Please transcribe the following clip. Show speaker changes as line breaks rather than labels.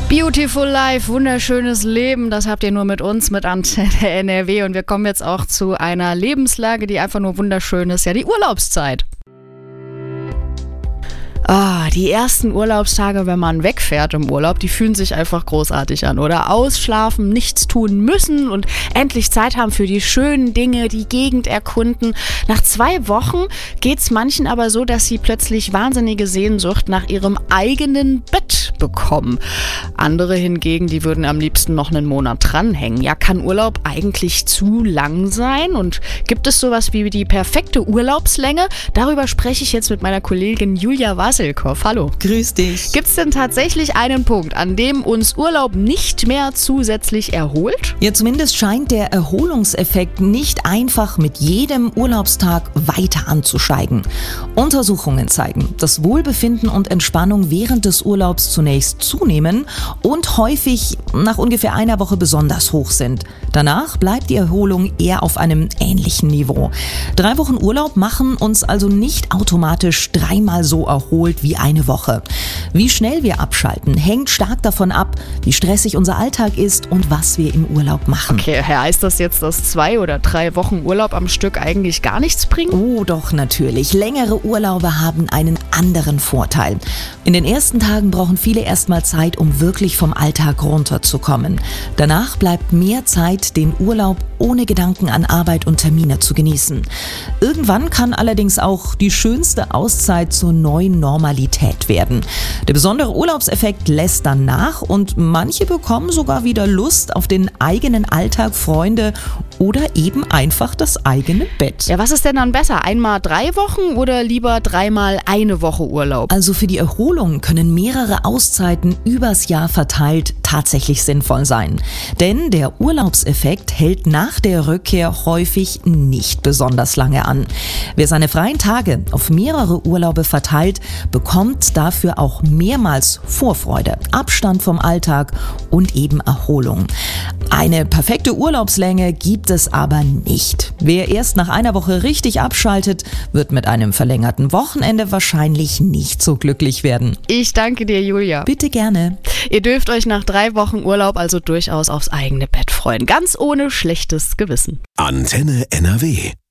Beautiful Life, wunderschönes Leben, das habt ihr nur mit uns, mit Antenne NRW. Und wir kommen jetzt auch zu einer Lebenslage, die einfach nur wunderschön ist, ja, die Urlaubszeit. Die ersten Urlaubstage, wenn man wegfährt im Urlaub, die fühlen sich einfach großartig an, oder? Ausschlafen, nichts tun müssen und endlich Zeit haben für die schönen Dinge, die Gegend erkunden. Nach 2 Wochen geht's manchen aber so, dass sie plötzlich wahnsinnige Sehnsucht nach ihrem eigenen Bett bekommen. Andere hingegen, die würden am liebsten noch einen Monat dranhängen. Ja, kann Urlaub eigentlich zu lang sein? Und gibt es sowas wie die perfekte Urlaubslänge? Darüber spreche ich jetzt mit meiner Kollegin Julia Wasselkow. Hallo.
Grüß dich.
Gibt es denn tatsächlich einen Punkt, an dem uns Urlaub nicht mehr zusätzlich erholt?
Ja, zumindest scheint der Erholungseffekt nicht einfach mit jedem Urlaubstag weiter anzusteigen. Untersuchungen zeigen, dass Wohlbefinden und Entspannung während des Urlaubs zunächst zunehmen und häufig nach ungefähr einer Woche besonders hoch sind. Danach bleibt die Erholung eher auf einem ähnlichen Niveau. 3 Wochen Urlaub machen uns also nicht automatisch 3-mal so erholt wie eine Woche. Wie schnell wir abschalten, hängt stark davon ab, wie stressig unser Alltag ist und was wir im Urlaub machen.
Okay, heißt das jetzt, dass 2 oder 3 Wochen Urlaub am Stück eigentlich gar nichts bringen?
Oh, doch natürlich. Längere Urlaube haben einen anderen Vorteil. In den ersten Tagen brauchen viele erstmal Zeit, um wirklich vom Alltag runterzukommen. Danach bleibt mehr Zeit, den Urlaub ohne Gedanken an Arbeit und Termine zu genießen. Irgendwann kann allerdings auch die schönste Auszeit zur neuen Normalität werden. Der besondere Urlaubseffekt lässt dann nach und manche bekommen sogar wieder Lust auf den eigenen Alltag, Freunde oder eben einfach das eigene Bett.
Ja, was ist denn dann besser? Einmal 3 Wochen oder lieber 3-mal eine Woche Urlaub?
Also für die Erholung können mehrere Auszeiten übers Jahr verteilt tatsächlich sinnvoll sein. Denn der Urlaubseffekt hält nach der Rückkehr häufig nicht besonders lange an. Wer seine freien Tage auf mehrere Urlaube verteilt, bekommt dafür auch mehrmals Vorfreude, Abstand vom Alltag und eben Erholung. Eine perfekte Urlaubslänge gibt es aber nicht. Wer erst nach einer Woche richtig abschaltet, wird mit einem verlängerten Wochenende wahrscheinlich nicht so glücklich werden.
Ich danke dir, Julia.
Bitte gerne.
Ihr dürft euch nach 3 Wochen Urlaub also durchaus aufs eigene Bett freuen. Ganz ohne schlechtes Gewissen.
Antenne NRW.